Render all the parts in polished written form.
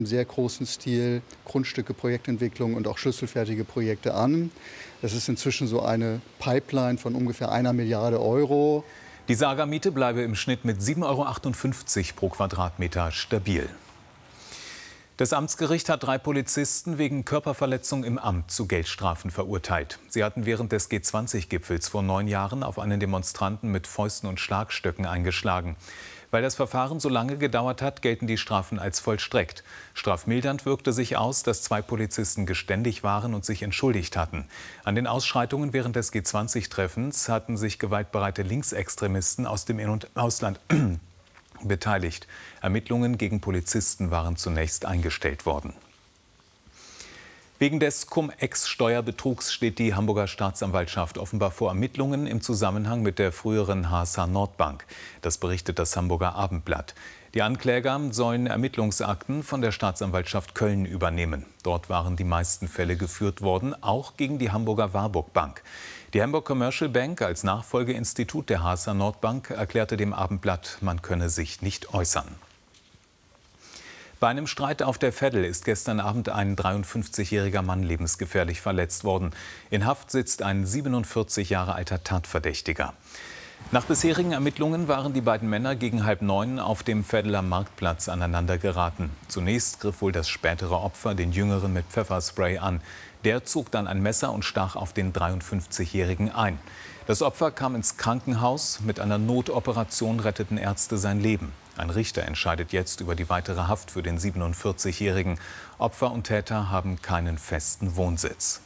im sehr großen Stil Grundstücke, Projektentwicklung und auch schlüsselfertige Projekte an. Das ist inzwischen so eine Pipeline von ungefähr 1 Milliarde Euro. Die Saga-Miete bleibe im Schnitt mit 7,58 € pro Quadratmeter stabil. Das Amtsgericht hat 3 Polizisten wegen Körperverletzung im Amt zu Geldstrafen verurteilt. Sie hatten während des G20-Gipfels vor 9 Jahren auf einen Demonstranten mit Fäusten und Schlagstöcken eingeschlagen. Weil das Verfahren so lange gedauert hat, gelten die Strafen als vollstreckt. Strafmildernd wirkte sich aus, dass 2 Polizisten geständig waren und sich entschuldigt hatten. An den Ausschreitungen während des G20-Treffens hatten sich gewaltbereite Linksextremisten aus dem In- und Ausland beteiligt. Ermittlungen gegen Polizisten waren zunächst eingestellt worden. Wegen des Cum-Ex-Steuerbetrugs steht die Hamburger Staatsanwaltschaft offenbar vor Ermittlungen im Zusammenhang mit der früheren HSH Nordbank. Das berichtet das Hamburger Abendblatt. Die Ankläger sollen Ermittlungsakten von der Staatsanwaltschaft Köln übernehmen. Dort waren die meisten Fälle geführt worden, auch gegen die Hamburger Warburg Bank. Die Hamburg Commercial Bank als Nachfolgeinstitut der HSH Nordbank erklärte dem Abendblatt, man könne sich nicht äußern. Bei einem Streit auf der Veddel ist gestern Abend ein 53-jähriger Mann lebensgefährlich verletzt worden. In Haft sitzt ein 47 Jahre alter Tatverdächtiger. Nach bisherigen Ermittlungen waren die beiden Männer gegen 8:30 auf dem Veddeler Marktplatz aneinander geraten. Zunächst griff wohl das spätere Opfer den Jüngeren mit Pfefferspray an. Der zog dann ein Messer und stach auf den 53-Jährigen ein. Das Opfer kam ins Krankenhaus. Mit einer Notoperation retteten Ärzte sein Leben. Ein Richter entscheidet jetzt über die weitere Haft für den 47-Jährigen. Opfer und Täter haben keinen festen Wohnsitz.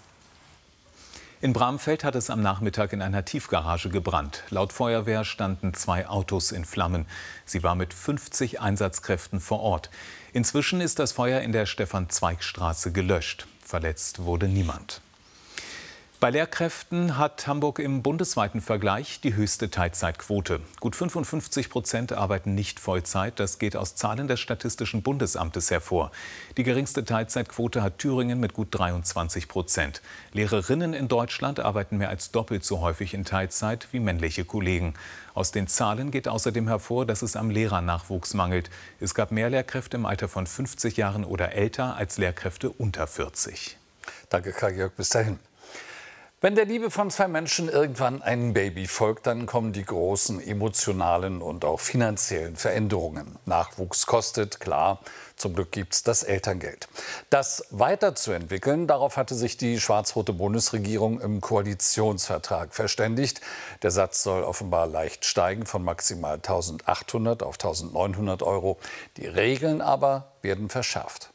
In Bramfeld hat es am Nachmittag in einer Tiefgarage gebrannt. Laut Feuerwehr standen 2 Autos in Flammen. Sie war mit 50 Einsatzkräften vor Ort. Inzwischen ist das Feuer in der Stefan-Zweig-Straße gelöscht. Verletzt wurde niemand. Bei Lehrkräften hat Hamburg im bundesweiten Vergleich die höchste Teilzeitquote. Gut 55% arbeiten nicht Vollzeit. Das geht aus Zahlen des Statistischen Bundesamtes hervor. Die geringste Teilzeitquote hat Thüringen mit gut 23%. Lehrerinnen in Deutschland arbeiten mehr als doppelt so häufig in Teilzeit wie männliche Kollegen. Aus den Zahlen geht außerdem hervor, dass es am Lehrernachwuchs mangelt. Es gab mehr Lehrkräfte im Alter von 50 Jahren oder älter als Lehrkräfte unter 40. Danke, Karl-Jörg. Bis dahin. Wenn der Liebe von 2 Menschen irgendwann ein Baby folgt, dann kommen die großen emotionalen und auch finanziellen Veränderungen. Nachwuchs kostet, klar. Zum Glück gibt es das Elterngeld. Das weiterzuentwickeln, darauf hatte sich die schwarz-rote Bundesregierung im Koalitionsvertrag verständigt. Der Satz soll offenbar leicht steigen, von maximal 1.800 auf 1.900 €. Die Regeln aber werden verschärft.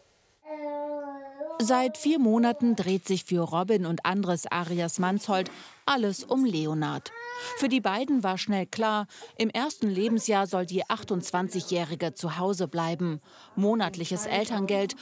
Seit 4 Monaten dreht sich für Robin und Andres Arias Mansholt alles um Leonard. Für die beiden war schnell klar, im ersten Lebensjahr soll die 28-Jährige zu Hause bleiben. Monatliches Elterngeld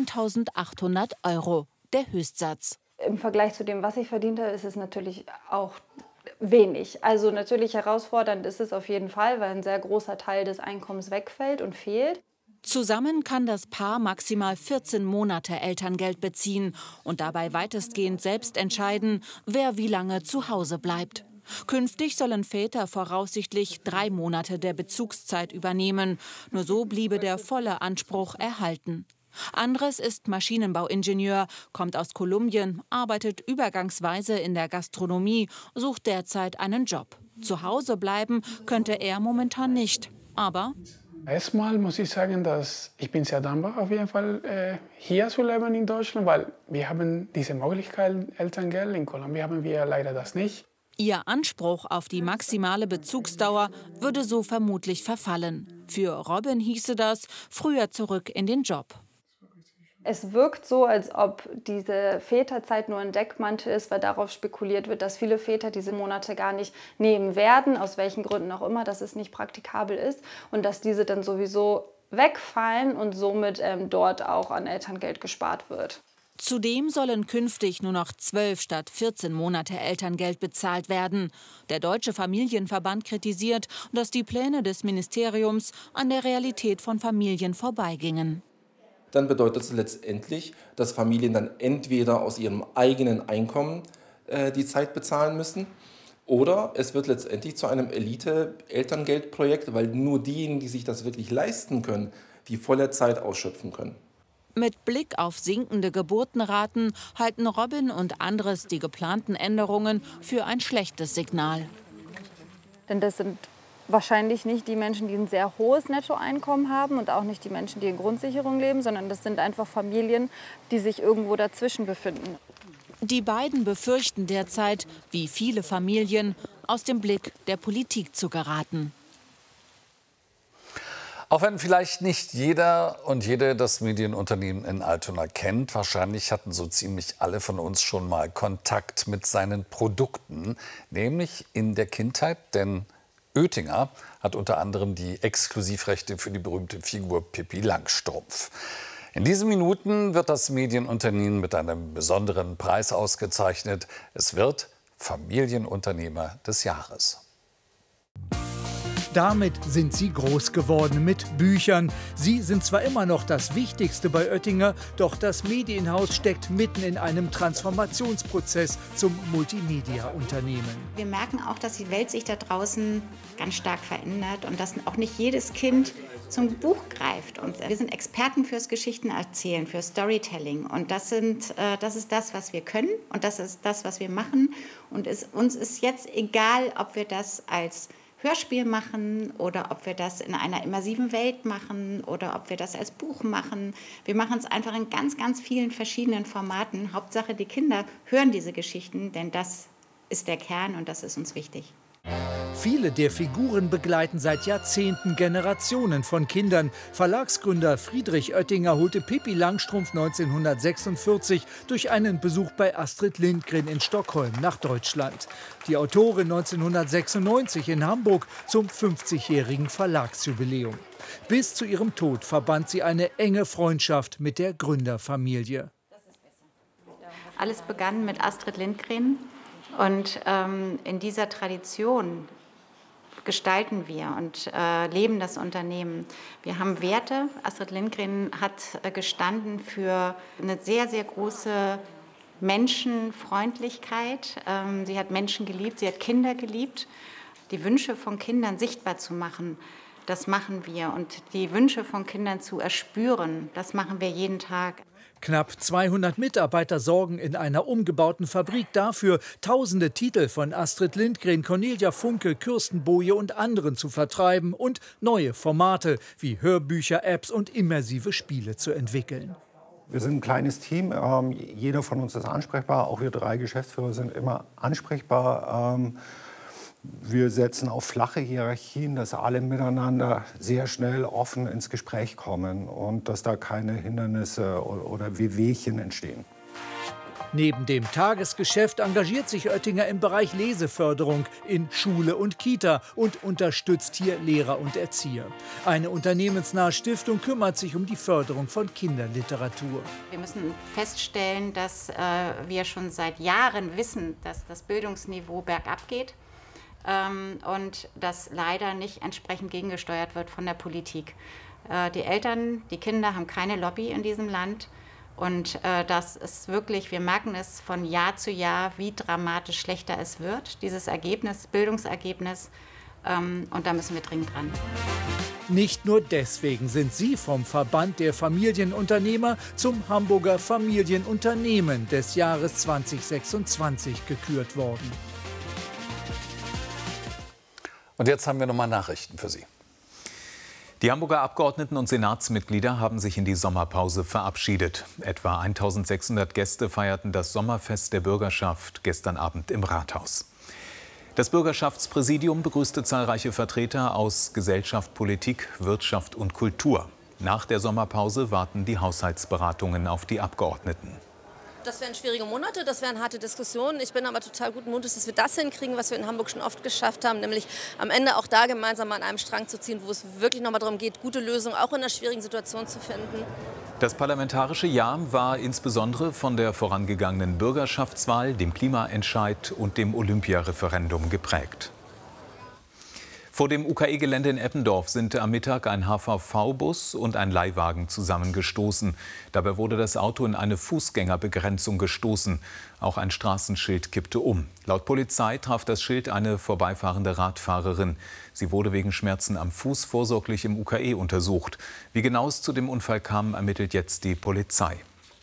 1.800 €, der Höchstsatz. Im Vergleich zu dem, was ich verdient habe, ist es natürlich auch wenig. Also natürlich herausfordernd ist es auf jeden Fall, weil ein sehr großer Teil des Einkommens wegfällt und fehlt. Zusammen kann das Paar maximal 14 Monate Elterngeld beziehen und dabei weitestgehend selbst entscheiden, wer wie lange zu Hause bleibt. Künftig sollen Väter voraussichtlich 3 Monate der Bezugszeit übernehmen. Nur so bliebe der volle Anspruch erhalten. Andres ist Maschinenbauingenieur, kommt aus Kolumbien, arbeitet übergangsweise in der Gastronomie, sucht derzeit einen Job. Zu Hause bleiben könnte er momentan nicht, aber erstmal muss ich sagen, dass ich bin sehr dankbar auf jeden Fall hier zu leben in Deutschland, weil wir haben diese Möglichkeit Elterngeld. In Kolumbien haben wir leider das nicht. Ihr Anspruch auf die maximale Bezugsdauer würde so vermutlich verfallen. Für Robin hieße das früher zurück in den Job. Es wirkt so, als ob diese Väterzeit nur ein Deckmantel ist, weil darauf spekuliert wird, dass viele Väter diese Monate gar nicht nehmen werden, aus welchen Gründen auch immer, dass es nicht praktikabel ist und dass diese dann sowieso wegfallen und somit dort auch an Elterngeld gespart wird. Zudem sollen künftig nur noch 12 statt 14 Monate Elterngeld bezahlt werden. Der Deutsche Familienverband kritisiert, dass die Pläne des Ministeriums an der Realität von Familien vorbeigingen. Dann bedeutet es letztendlich, dass Familien dann entweder aus ihrem eigenen Einkommen die Zeit bezahlen müssen oder es wird letztendlich zu einem Elite-Elterngeldprojekt, weil nur diejenigen, die sich das wirklich leisten können, die volle Zeit ausschöpfen können. Mit Blick auf sinkende Geburtenraten halten Robin und Andres die geplanten Änderungen für ein schlechtes Signal. Denn das sind wahrscheinlich nicht die Menschen, die ein sehr hohes Nettoeinkommen haben und auch nicht die Menschen, die in Grundsicherung leben, sondern das sind einfach Familien, die sich irgendwo dazwischen befinden. Die beiden befürchten derzeit, wie viele Familien, aus dem Blick der Politik zu geraten. Auch wenn vielleicht nicht jeder und jede das Medienunternehmen in Altona kennt, wahrscheinlich hatten so ziemlich alle von uns schon mal Kontakt mit seinen Produkten, nämlich in der Kindheit, denn Oettinger hat unter anderem die Exklusivrechte für die berühmte Figur Pippi Langstrumpf. In diesen Minuten wird das Medienunternehmen mit einem besonderen Preis ausgezeichnet. Es wird Familienunternehmer des Jahres. Damit sind sie groß geworden mit Büchern. Sie sind zwar immer noch das Wichtigste bei Oettinger, doch das Medienhaus steckt mitten in einem Transformationsprozess zum Multimedia-Unternehmen. Wir merken auch, dass die Welt sich da draußen ganz stark verändert und dass auch nicht jedes Kind zum Buch greift. Und wir sind Experten fürs Geschichtenerzählen, für Storytelling. Und das ist das, was wir können und das ist das, was wir machen. Und uns ist jetzt egal, ob wir das als Hörspiel machen oder ob wir das in einer immersiven Welt machen oder ob wir das als Buch machen. Wir machen es einfach in ganz, ganz vielen verschiedenen Formaten. Hauptsache, die Kinder hören diese Geschichten, denn das ist der Kern und das ist uns wichtig. Viele der Figuren begleiten seit Jahrzehnten Generationen von Kindern. Verlagsgründer Friedrich Oettinger holte Pippi Langstrumpf 1946 durch einen Besuch bei Astrid Lindgren in Stockholm nach Deutschland. Die Autorin 1996 in Hamburg zum 50-jährigen Verlagsjubiläum. Bis zu ihrem Tod verband sie eine enge Freundschaft mit der Gründerfamilie. Alles begann mit Astrid Lindgren. Und in dieser Tradition gestalten wir und leben das Unternehmen. Wir haben Werte. Astrid Lindgren hat gestanden für eine sehr, sehr große Menschenfreundlichkeit. Sie hat Menschen geliebt, sie hat Kinder geliebt. Die Wünsche von Kindern sichtbar zu machen, das machen wir. Und die Wünsche von Kindern zu erspüren, das machen wir jeden Tag. Knapp 200 Mitarbeiter sorgen in einer umgebauten Fabrik dafür, tausende Titel von Astrid Lindgren, Cornelia Funke, Kirsten Boje und anderen zu vertreiben und neue Formate wie Hörbücher, Apps und immersive Spiele zu entwickeln. Wir sind ein kleines Team, jeder von uns ist ansprechbar, auch wir 3 Geschäftsführer sind immer ansprechbar. Wir setzen auf flache Hierarchien, dass alle miteinander sehr schnell offen ins Gespräch kommen und dass da keine Hindernisse oder Wehwehchen entstehen. Neben dem Tagesgeschäft engagiert sich Oettinger im Bereich Leseförderung in Schule und Kita und unterstützt hier Lehrer und Erzieher. Eine unternehmensnahe Stiftung kümmert sich um die Förderung von Kinderliteratur. Wir müssen feststellen, dass wir schon seit Jahren wissen, dass das Bildungsniveau bergab geht. Und das leider nicht entsprechend gegengesteuert wird von der Politik. Die Eltern, die Kinder haben keine Lobby in diesem Land. Und das ist wirklich, wir merken es von Jahr zu Jahr, wie dramatisch schlechter es wird, dieses Ergebnis, Bildungsergebnis. Und da müssen wir dringend dran. Nicht nur deswegen sind sie vom Verband der Familienunternehmer zum Hamburger Familienunternehmen des Jahres 2026 gekürt worden. Und jetzt haben wir noch mal Nachrichten für Sie. Die Hamburger Abgeordneten und Senatsmitglieder haben sich in die Sommerpause verabschiedet. Etwa 1600 Gäste feierten das Sommerfest der Bürgerschaft gestern Abend im Rathaus. Das Bürgerschaftspräsidium begrüßte zahlreiche Vertreter aus Gesellschaft, Politik, Wirtschaft und Kultur. Nach der Sommerpause warten die Haushaltsberatungen auf die Abgeordneten. Das wären schwierige Monate, das wären harte Diskussionen. Ich bin aber total guten Mutes, dass wir das hinkriegen, was wir in Hamburg schon oft geschafft haben, nämlich am Ende auch da gemeinsam an einem Strang zu ziehen, wo es wirklich noch mal darum geht, gute Lösungen auch in einer schwierigen Situation zu finden. Das parlamentarische Jahr war insbesondere von der vorangegangenen Bürgerschaftswahl, dem Klimaentscheid und dem Olympiareferendum geprägt. Vor dem UKE-Gelände in Eppendorf sind am Mittag ein HVV-Bus und ein Leihwagen zusammengestoßen. Dabei wurde das Auto in eine Fußgängerbegrenzung gestoßen. Auch ein Straßenschild kippte um. Laut Polizei traf das Schild eine vorbeifahrende Radfahrerin. Sie wurde wegen Schmerzen am Fuß vorsorglich im UKE untersucht. Wie genau es zu dem Unfall kam, ermittelt jetzt die Polizei.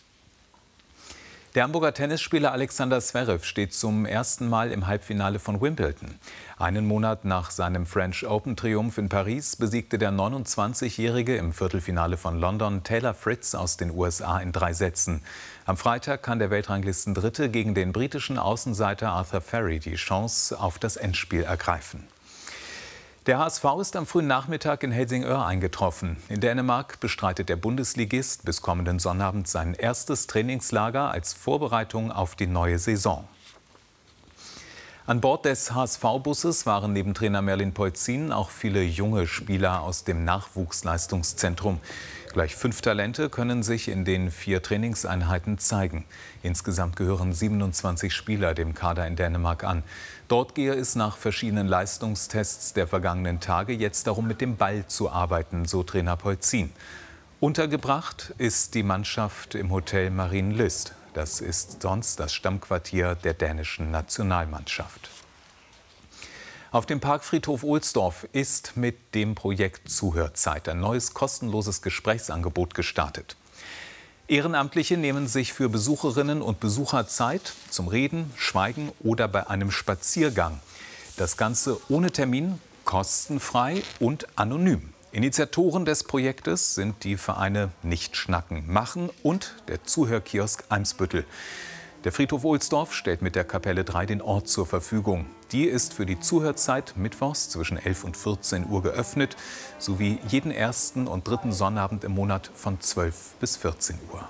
Der Hamburger Tennisspieler Alexander Zverev steht zum ersten Mal im Halbfinale von Wimbledon. Einen Monat nach seinem French Open-Triumph in Paris besiegte der 29-Jährige im Viertelfinale von London Taylor Fritz aus den USA in 3 Sätzen. Am Freitag kann der Weltranglistendritte gegen den britischen Außenseiter Arthur Ferry die Chance auf das Endspiel ergreifen. Der HSV ist am frühen Nachmittag in Helsingør eingetroffen. In Dänemark bestreitet der Bundesligist bis kommenden Sonnabend sein erstes Trainingslager als Vorbereitung auf die neue Saison. An Bord des HSV-Busses waren neben Trainer Merlin Polzin auch viele junge Spieler aus dem Nachwuchsleistungszentrum. Gleich 5 Talente können sich in den 4 Trainingseinheiten zeigen. Insgesamt gehören 27 Spieler dem Kader in Dänemark an. Dort gehe es nach verschiedenen Leistungstests der vergangenen Tage jetzt darum, mit dem Ball zu arbeiten, so Trainer Polzin. Untergebracht ist die Mannschaft im Hotel Marienlyst. Das ist sonst das Stammquartier der dänischen Nationalmannschaft. Auf dem Parkfriedhof Ohlsdorf ist mit dem Projekt Zuhörzeit ein neues kostenloses Gesprächsangebot gestartet. Ehrenamtliche nehmen sich für Besucherinnen und Besucher Zeit zum Reden, Schweigen oder bei einem Spaziergang. Das Ganze ohne Termin, kostenfrei und anonym. Initiatoren des Projektes sind die Vereine Nicht Schnacken machen und der Zuhörkiosk Eimsbüttel. Der Friedhof Ohlsdorf stellt mit der Kapelle 3 den Ort zur Verfügung. Die ist für die Zuhörzeit mittwochs zwischen 11 und 14 Uhr geöffnet, sowie jeden ersten und dritten Sonnabend im Monat von 12 bis 14 Uhr.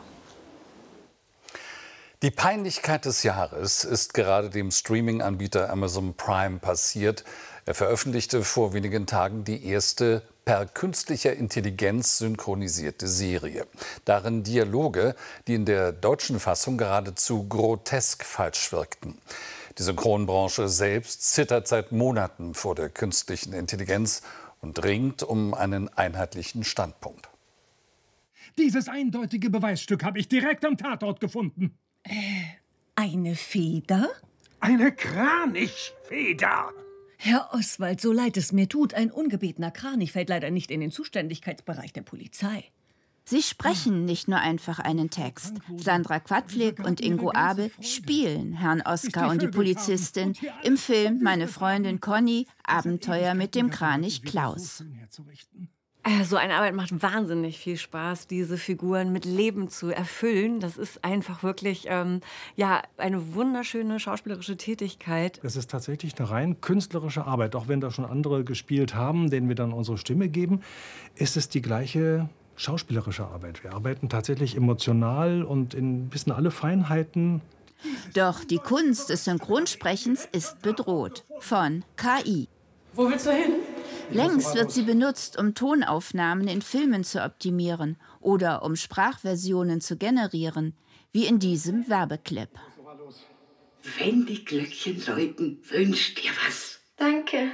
Die Peinlichkeit des Jahres ist gerade dem Streaming-Anbieter Amazon Prime passiert. Er veröffentlichte vor wenigen Tagen die erste per künstlicher Intelligenz synchronisierte Serie. Darin Dialoge, die in der deutschen Fassung geradezu grotesk falsch wirkten. Die Synchronbranche selbst zittert seit Monaten vor der künstlichen Intelligenz und ringt um einen einheitlichen Standpunkt. Dieses eindeutige Beweisstück habe ich direkt am Tatort gefunden. Eine Feder? Eine Kranichfeder. Herr Oswald, so leid es mir tut, ein ungebetener Kranich fällt leider nicht in den Zuständigkeitsbereich der Polizei. Sie sprechen nicht nur einfach einen Text. Sandra Quadflieg und Ingo Abel spielen Herrn Oskar und die Polizistin im Film Meine Freundin Conny, Abenteuer mit dem Kranich Klaus. So eine Arbeit macht wahnsinnig viel Spaß, diese Figuren mit Leben zu erfüllen. Das ist einfach wirklich ja, eine wunderschöne schauspielerische Tätigkeit. Es ist tatsächlich eine rein künstlerische Arbeit. Auch wenn da schon andere gespielt haben, denen wir dann unsere Stimme geben, ist es die gleiche schauspielerische Arbeit. Wir arbeiten tatsächlich emotional und in bis in alle Feinheiten. Doch die Kunst des Synchronsprechens ist bedroht von KI. Wo willst du hin? Längst wird sie benutzt, um Tonaufnahmen in Filmen zu optimieren oder um Sprachversionen zu generieren, wie in diesem Werbeclip. Wenn die Glöckchen läuten, wünsch dir was. Danke.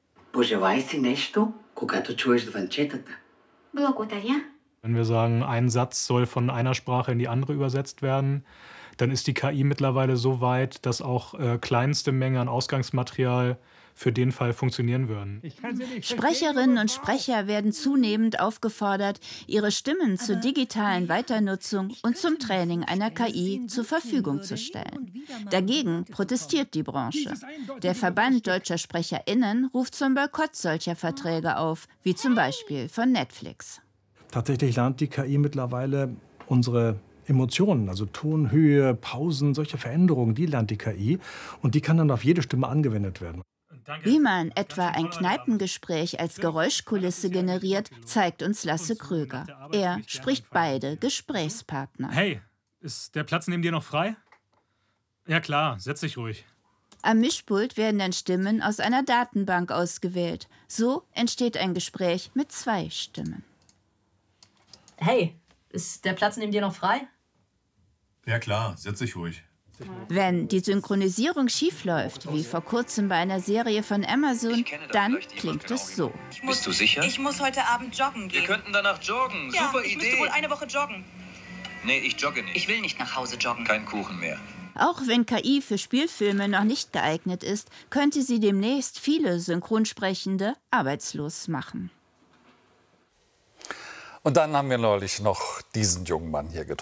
Wenn wir sagen, ein Satz soll von einer Sprache in die andere übersetzt werden, dann ist die KI mittlerweile so weit, dass auch kleinste Mengen an Ausgangsmaterial für den Fall funktionieren würden. Sprecherinnen und Sprecher werden zunehmend aufgefordert, ihre Stimmen zur digitalen Weiternutzung und zum Training einer KI zur Verfügung zu stellen. Dagegen protestiert die Branche. Der Verband deutscher SprecherInnen ruft zum Boykott solcher Verträge auf, wie zum Beispiel von Netflix. Tatsächlich lernt die KI mittlerweile unsere Emotionen, also Tonhöhe, Pausen, solche Veränderungen, die lernt die KI und die kann dann auf jede Stimme angewendet werden. Wie man etwa ein Kneipengespräch als Geräuschkulisse generiert, zeigt uns Lasse Kröger. Er spricht beide Gesprächspartner. Hey, ist der Platz neben dir noch frei? Ja klar, setz dich ruhig. Am Mischpult werden dann Stimmen aus einer Datenbank ausgewählt. So entsteht ein Gespräch mit 2 Stimmen. Hey, ist der Platz neben dir noch frei? Ja klar, setz dich ruhig. Wenn die Synchronisierung schiefläuft, wie vor kurzem bei einer Serie von Amazon, dann klingt es so. Bist du sicher? Ich muss heute Abend joggen gehen. Wir könnten danach joggen. Ja, Super ich Idee. müsste wohl eine Woche joggen. Nee, ich jogge nicht. Ich will nicht nach Hause joggen. Kein Kuchen mehr. Auch wenn KI für Spielfilme noch nicht geeignet ist, könnte sie demnächst viele Synchronsprechende arbeitslos machen. Und dann haben wir neulich noch diesen jungen Mann hier getroffen.